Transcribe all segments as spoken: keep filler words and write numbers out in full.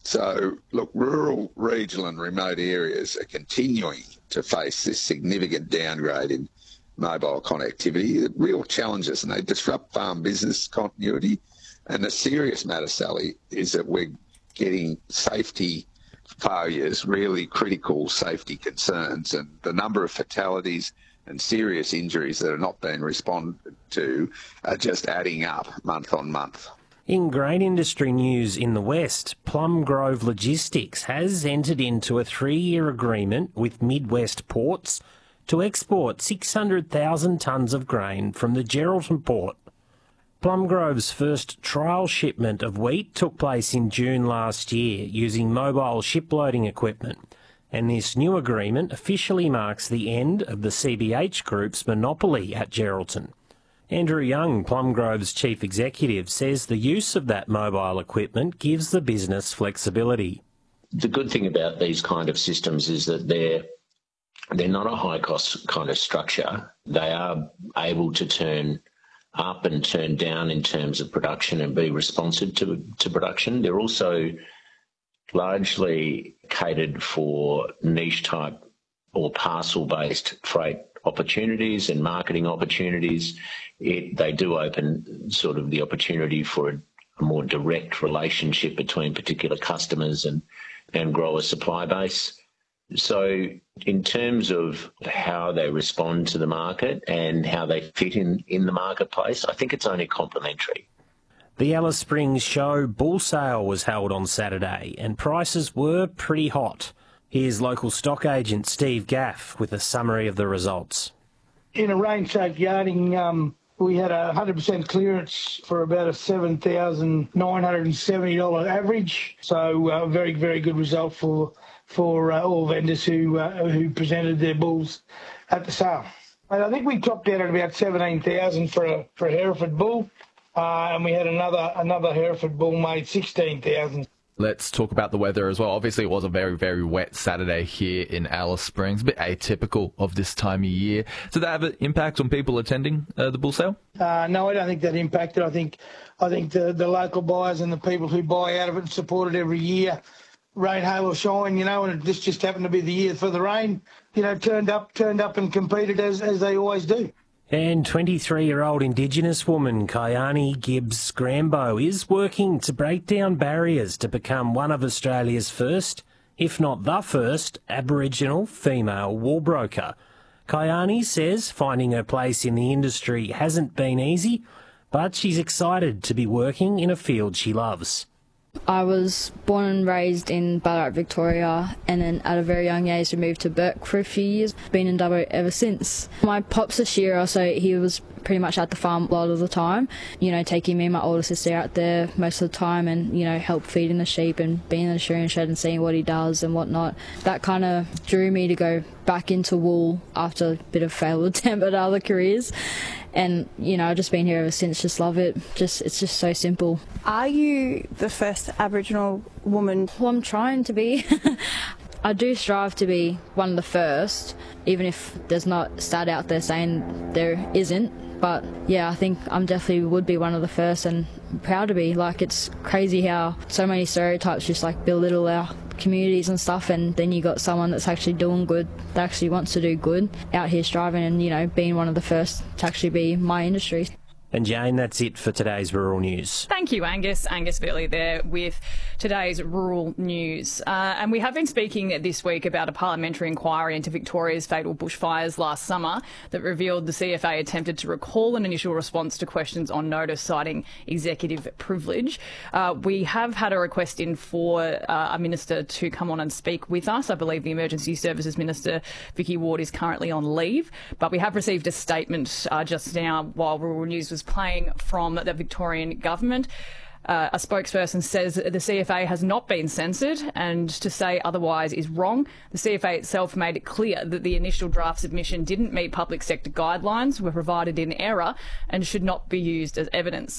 So, look, rural, regional and remote areas are continuing to face this significant downgrade in mobile connectivity, real challenges, and they disrupt farm business continuity. And the serious matter, Sally, is that we're getting safety failures, really critical safety concerns, and the number of fatalities and serious injuries that are not being responded to are just adding up month on month. In grain industry news in the West, Plum Grove Logistics has entered into a three-year agreement with Midwest Ports to export six hundred thousand tonnes of grain from the Geraldton port. Plum Grove's first trial shipment of wheat took place in June last year using mobile shiploading equipment, and this new agreement officially marks the end of the C B H Group's monopoly at Geraldton. Andrew Young, Plum Grove's chief executive, says the use of that mobile equipment gives the business flexibility. The good thing about these kind of systems is that they're they're not a high-cost kind of structure. They are able to turn up and turn down in terms of production and be responsive to, to production. They're also largely catered for niche type or parcel-based freight opportunities and marketing opportunities. It, they do open sort of the opportunity for a, a more direct relationship between particular customers and, and grower supply base. So in terms of how they respond to the market and how they fit in, in the marketplace, I think it's only complementary. The Alice Springs Show bull sale was held on Saturday and prices were pretty hot. Here's local stock agent Steve Gaff with a summary of the results. In a rain-soaked yarding, um, we had a one hundred percent clearance for about a seven thousand nine hundred seventy dollars average. So a uh, very, very good result for for uh, all vendors who uh, who presented their bulls at the sale. And I think we topped out at about seventeen thousand for a for a Hereford bull, uh, and we had another another Hereford bull made sixteen thousand. Let's talk about the weather as well. Obviously, it was a very, very wet Saturday here in Alice Springs, a bit atypical of this time of year. Did that have an impact on people attending uh, the bull sale? Uh, no, I don't think that impacted. I think I think the, the local buyers and the people who buy out of it and support it every year, rain, hail or shine, you know, and this just happened to be the year for the rain, you know, turned up, turned up and competed as, as they always do. And twenty-three-year-old Indigenous woman Kyani Gibbs Grambo is working to break down barriers to become one of Australia's first, if not the first, Aboriginal female wool broker. Kyani says finding her place in the industry hasn't been easy, but she's excited to be working in a field she loves. I was born and raised in Ballarat, Victoria, and then at a very young age I moved to Bourke for a few years. Been in Dubbo ever since. My pop's a shearer, so he was pretty much at the farm a lot of the time, you know, taking me and my older sister out there most of the time and, you know, help feeding the sheep and being in the shearing shed and seeing what he does and whatnot. That kind of drew me to go back into wool after a bit of failed attempt at other careers. And, you know, I've just been here ever since, just love it. Just It's just so simple. Are you the first Aboriginal woman? Well, I'm trying to be. I do strive to be one of the first, even if there's not stat out there saying there isn't. But, yeah, I think I'm definitely would be one of the first and proud to be. Like, it's crazy how so many stereotypes just, like, belittle our communities and stuff, and then you got someone that's actually doing good, that actually wants to do good, out here striving and, you know, being one of the first to actually be my industry. And Jane, that's it for today's Rural News. Thank you, Angus. Angus Billy there with today's Rural News. Uh, and we have been speaking this week about a parliamentary inquiry into Victoria's fatal bushfires last summer that revealed the C F A attempted to recall an initial response to questions on notice citing executive privilege. Uh, we have had a request in for uh, a minister to come on and speak with us. I believe the Emergency Services Minister, Vicky Ward, is currently on leave. But we have received a statement uh, just now while Rural News was playing from the Victorian government. Uh, a spokesperson says the C F A has not been censored, and to say otherwise is wrong. The C F A itself made it clear that the initial draft submission didn't meet public sector guidelines, were provided in error, and should not be used as evidence.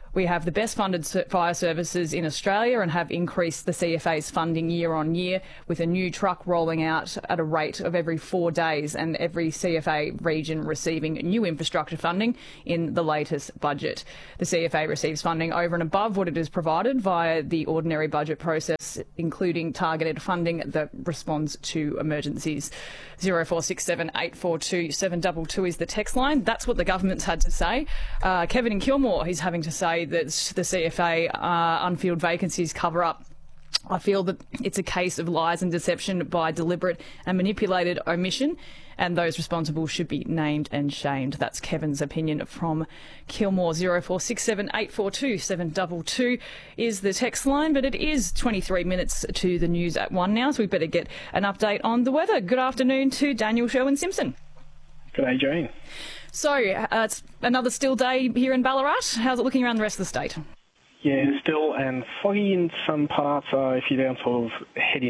We have the best funded fire services in Australia and have increased the C F A's funding year on year, with a new truck rolling out at a rate of every four days and every C F A region receiving new infrastructure funding in the latest budget. The C F A receives funding over and above what it is provided via the ordinary budget process, including targeted funding that responds to emergencies. zero four six seven eight four two seven two two is the text line. That's what the government's had to say. Uh, Kevin in Kilmore, he's having to say that the C F A uh, unfilled vacancies cover up. I feel that it's a case of lies and deception by deliberate and manipulated omission, and those responsible should be named and shamed. That's Kevin's opinion from Kilmore. zero four six seven eight four two seven two two is the text line, but it is twenty-three minutes to the news at one now, so we better get an update on the weather. Good afternoon to Daniel Sherwin-Simpson. G'day, Jane. So, uh, it's another still day here in Ballarat. How's it looking around the rest of the state? Yeah, still and foggy in some parts. Uh, if you're down sort of heading